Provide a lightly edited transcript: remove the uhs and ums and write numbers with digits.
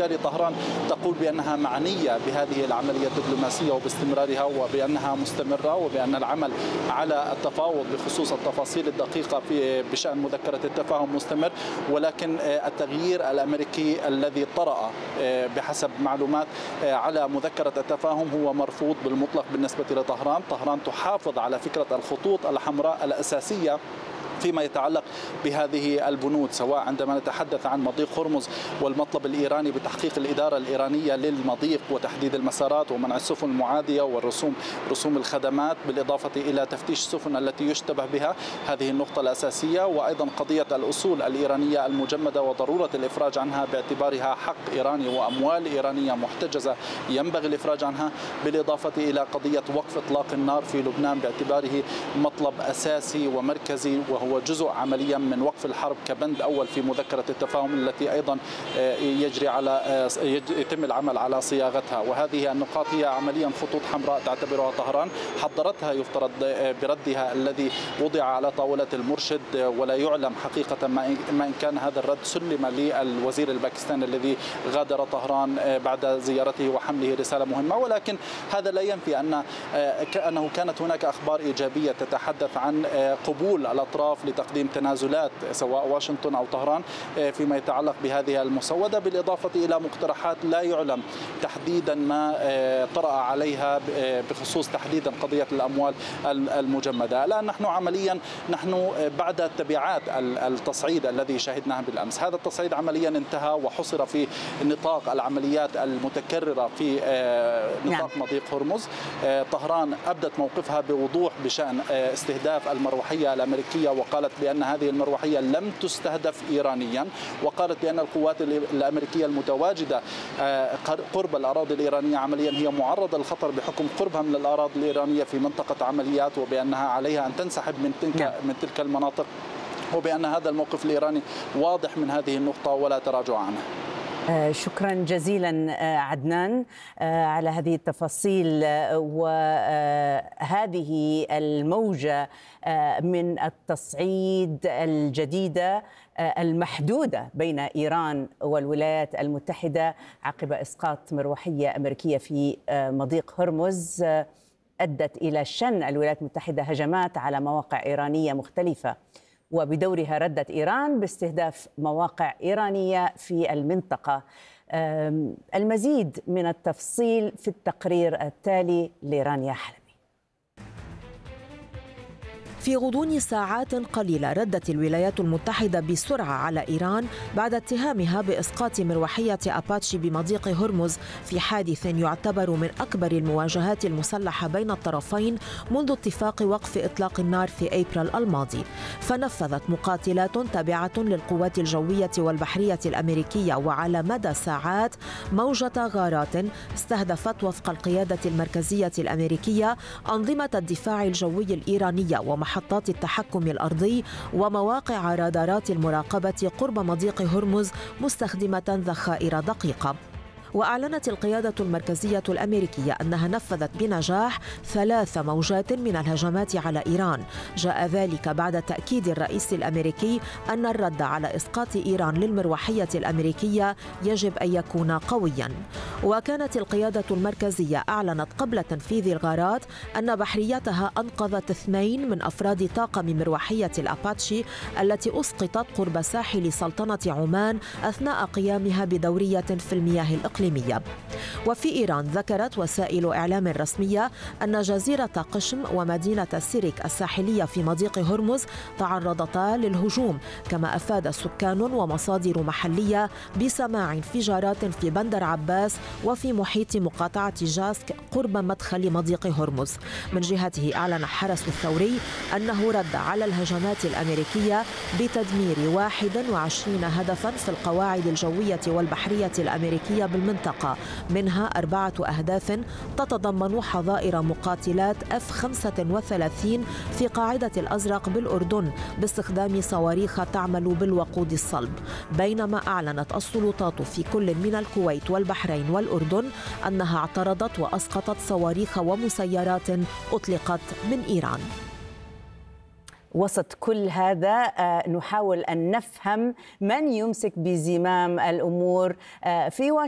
وبالتالي طهران تقول بأنها معنية بهذه العملية الدبلوماسية وباستمرارها وبأنها مستمرة وبأن العمل على التفاوض بخصوص التفاصيل الدقيقة بشأن مذكرة التفاهم مستمر. ولكن التغيير الأمريكي الذي طرأ بحسب معلومات على مذكرة التفاهم هو مرفوض بالمطلق بالنسبة لطهران. طهران تحافظ على فكرة الخطوط الحمراء الأساسية فيما يتعلق بهذه البنود، سواء عندما نتحدث عن مضيق هرمز والمطلب الإيراني بتحقيق الإدارة الإيرانية للمضيق وتحديد المسارات ومنع السفن المعادية رسوم الخدمات، بالإضافة إلى تفتيش السفن التي يشتبه بها. هذه النقطة الأساسية. وأيضا قضية الأصول الإيرانية المجمدة وضرورة الإفراج عنها باعتبارها حق إيراني وأموال إيرانية محتجزة ينبغي الإفراج عنها، بالإضافة إلى قضية وقف إطلاق النار في لبنان باعتباره مطلب أساسي ومركزي وهو جزء عمليا من وقف الحرب كبند أول في مذكرة التفاهم التي أيضا يتم العمل على صياغتها. وهذه النقاط هي عمليا خطوط حمراء تعتبرها طهران، حضرتها يفترض بردها الذي وضع على طاولة المرشد، ولا يعلم حقيقة ما إن كان هذا الرد سلم للوزير الباكستاني الذي غادر طهران بعد زيارته وحمله رسالة مهمة. ولكن هذا لا ينفي أنه كانت هناك أخبار إيجابية تتحدث عن قبول الأطراف لتقديم تنازلات سواء واشنطن أو طهران فيما يتعلق بهذه المسودة، بالإضافة إلى مقترحات لا يعلم تحديدا ما طرأ عليها بخصوص تحديدا قضية الأموال المجمدة. الآن نحن عمليا بعد تبعات التصعيد الذي شهدناه بالأمس. هذا التصعيد عمليا انتهى وحصر في نطاق العمليات المتكررة في نطاق مضيق هرمز. طهران أبدت موقفها بوضوح بشأن استهداف المروحية الأمريكية، وقالت بأن هذه المروحية لم تستهدف إيرانيا، وقالت بأن القوات الأمريكية المتواجدة قرب الأراضي الإيرانية عمليا هي معرضة للخطر بحكم قربها من الأراضي الإيرانية في منطقة عمليات، وبأنها عليها أن تنسحب من تلك المناطق، وبأن هذا الموقف الإيراني واضح من هذه النقطة ولا تراجع عنه. شكرا جزيلا عدنان على هذه التفاصيل وهذه الموجة من التصعيد الجديدة المحدودة بين إيران والولايات المتحدة عقب إسقاط مروحية أمريكية في مضيق هرمز أدت إلى شن الولايات المتحدة هجمات على مواقع إيرانية مختلفة، وبدورها ردت إيران باستهداف مواقع إيرانية في المنطقة. المزيد من التفصيل في التقرير التالي لرانيا حلبي. في غضون ساعات قليلة ردت الولايات المتحدة بسرعة على إيران بعد اتهامها بإسقاط مروحية أباتشي بمضيق هرمز في حادث يعتبر من أكبر المواجهات المسلحة بين الطرفين منذ اتفاق وقف إطلاق النار في أبريل الماضي. فنفذت مقاتلات تابعة للقوات الجوية والبحرية الأمريكية وعلى مدى ساعات موجة غارات استهدفت وفق القيادة المركزية الأمريكية أنظمة الدفاع الجوي الإيرانية ومحطات التحكم الأرضي ومواقع رادارات المراقبة قرب مضيق هرمز مستخدمة ذخائر دقيقة. وأعلنت القيادة المركزية الأمريكية أنها نفذت بنجاح 3 موجات من الهجمات على إيران. جاء ذلك بعد تأكيد الرئيس الأمريكي أن الرد على إسقاط إيران للمروحية الأمريكية يجب أن يكون قويا. وكانت القيادة المركزية أعلنت قبل تنفيذ الغارات أن بحريتها أنقذت 2 من أفراد طاقم مروحية الأباتشي التي أسقطت قرب ساحل سلطنة عمان أثناء قيامها بدورية في المياه الإقليمية. وفي إيران ذكرت وسائل إعلام رسمية أن جزيرة قشم ومدينة سيريك الساحلية في مضيق هرمز تعرضتا للهجوم، كما أفاد سكان ومصادر محلية بسماع انفجارات في بندر عباس وفي محيط مقاطعة جاسك قرب مدخل مضيق هرمز. من جهته أعلن حرس الثوري أنه رد على الهجمات الأمريكية بتدمير 21 هدفا في القواعد الجوية والبحرية الأمريكية بالمنطقة، منها 4 أهداف تتضمن حظائر مقاتلات F-35 في قاعدة الأزرق بالأردن باستخدام صواريخ تعمل بالوقود الصلب. بينما أعلنت السلطات في كل من الكويت والبحرين والأردن أنها اعترضت وأسقطت صواريخ ومسيرات أطلقت من إيران. وسط كل هذا نحاول أن نفهم من يمسك بزمام الأمور في واشنطن.